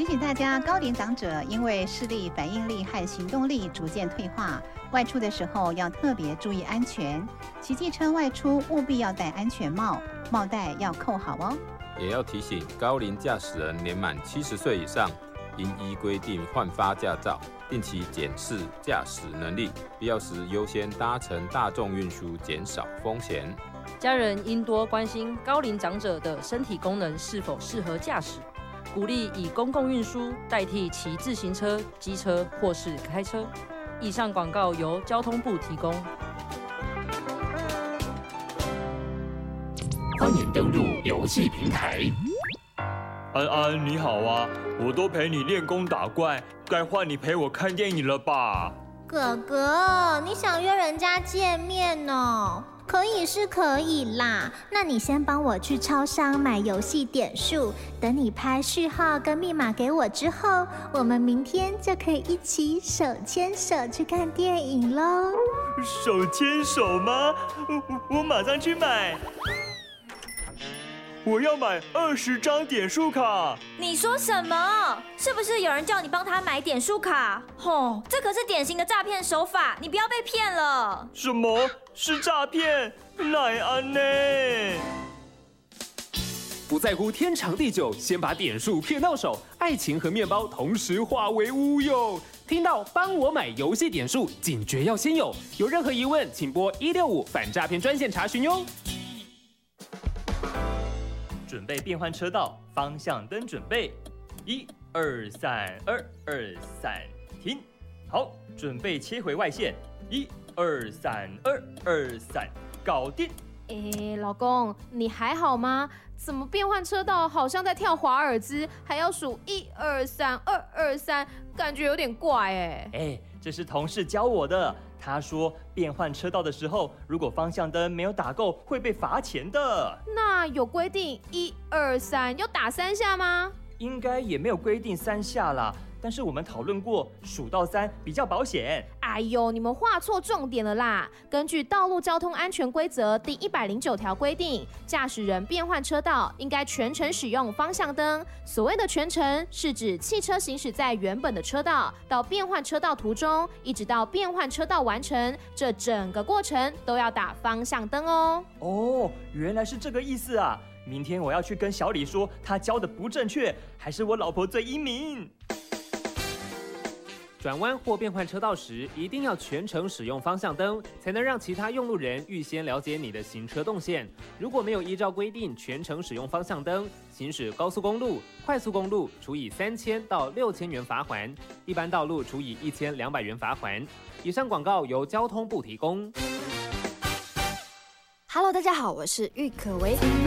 醒大家，高龄长者因为视力、反应力和行动力逐渐退化，外出的时候要特别注意安全。骑机车外出务必要戴安全帽，帽带要扣好哦。 也要提醒高龄驾驶人年满70岁以上，应依规定换发驾照，定期检视驾驶能力，必要时优先搭乘大众运输，减少风险。 家人应多关心高龄长者的身体功能是否适合驾驶，鼓励以公共运输代替骑自行车、机车或是开车。以上广告由交通部提供。 欢迎登入游戏平台。 安安你好啊，我都陪你练功打怪，该换你陪我看电影了吧？ 哥哥，你想约人家见面哦？可以是可以啦，那你先帮我去超商买游戏点数，等你拍序号跟密码给我之后，我们明天就可以一起手牵手去看电影咯。 手牵手吗？我马上去买。我要买20张点数卡。 你说什么？是不是有人叫你帮他买点数卡？吼，这可是典型的诈骗手法，你不要被骗了。 什么是诈骗？奈安呢？ 不在乎天长地久，先把点数骗到手，爱情和面包同时化为乌有。听到帮我买游戏点数，警觉要先有。有任何疑问，请拨165反诈骗专线查询哟。 准备变换车道，方向灯准备，1、2、3、2、2、3，停。好，准备切回外线，1、2、3、2、2、3，搞定。 老公，你还好吗？怎么变换车道好像在跳华尔兹，还要数1、2、3、2、2、3，感觉有点怪这是同事教我的。他说变换车道的时候，如果方向灯没有打够，会被罚钱的。 那有规定1、2、3要打3下吗？ 应该也没有规定3下啦，但是我们讨论过，数到3比较保险。 哎呦，你们画错重点了啦！根据《道路交通安全规则》第109条规定，驾驶人变换车道应该全程使用方向灯。所谓的全程，是指汽车行驶在原本的车道到变换车道途中，一直到变换车道完成，这整个过程都要打方向灯哦。 哦，原来是这个意思啊！明天我要去跟小李说，他教的不正确，还是我老婆最英明。 转弯或变换车道时，一定要全程使用方向灯，才能让其他用路人预先了解你的行车动线。如果没有依照规定全程使用方向灯，行驶高速公路、快速公路处以3000到6000元罚锾，一般道路处以1200元罚锾。以上广告由交通部提供。 Hello， 大家好，我是郁可唯。